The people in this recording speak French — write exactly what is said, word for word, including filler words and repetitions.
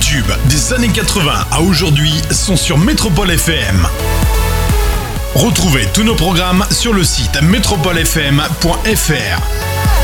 tubes des années quatre-vingts à aujourd'hui sont sur Métropole F M. Retrouvez tous nos programmes sur le site métropole f m point f r.